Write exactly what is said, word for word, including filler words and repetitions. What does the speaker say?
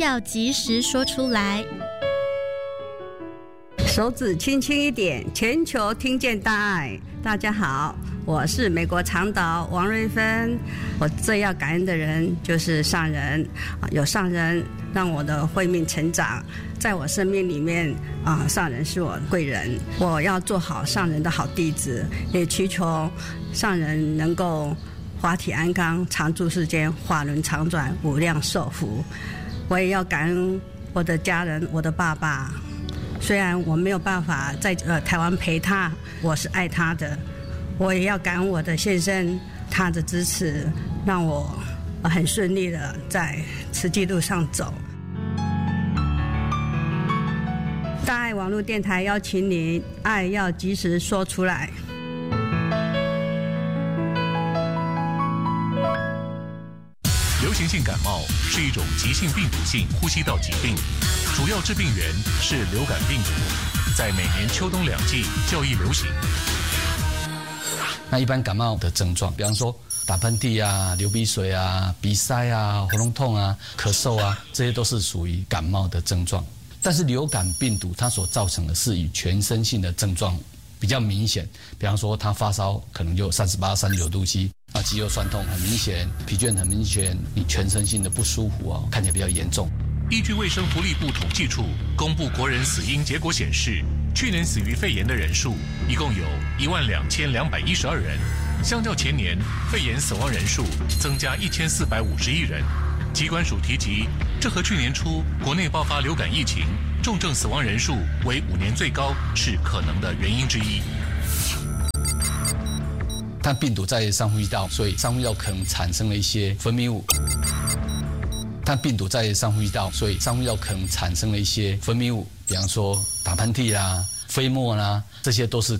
要及时说出来。 手指轻轻一点，全球听见大爱。大家好，我是美国长岛王瑞芬。我最要感恩的人就是上人，有上人让我的慧命成长，在我生命里面啊，上人是我贵人。我要做好上人的好弟子，也祈求上人能够法体安康，常住世间，法轮常转，无量寿福。我也要感恩我的家人，我的爸爸。虽然我没有办法在呃台湾陪他，我是爱他的。我也要感恩我的先生，他的支持，让我很顺利的在慈济路上走。大爱网络电台邀请您，爱要及时说出来。 流行性感冒是一种急性病毒性呼吸道疾病，主要致病源是流感病毒，在每年秋冬两季较易流行。 那一般感冒的症状，比方说打喷嚏啊、流鼻水啊、鼻塞啊、喉咙痛啊、咳嗽啊，这些都是属于感冒的症状。但是流感病毒它所造成的是以全身性的症状比较明显，比方说他发烧可能就三十八、三十九度七。啊，肌肉酸痛很明显，疲倦很明显，你全身性的不舒服哦，看起来比较严重。 依据卫生福利部统计处公布国人死因结果显示，去年死于肺炎的人数一共有一万两千两百一十二人，相较前年肺炎死亡人数增加一千四百五十一人。疾管署提及，这和去年初国内爆发流感疫情，重症死亡人数为五年最高，是可能的原因之一。 但病毒在上呼吸道，所以上呼吸道可能产生了一些分泌物。但病毒在上呼吸道，所以上呼吸道可能产生了一些分泌物，比方说打喷嚏啦、飞沫啦，这些都是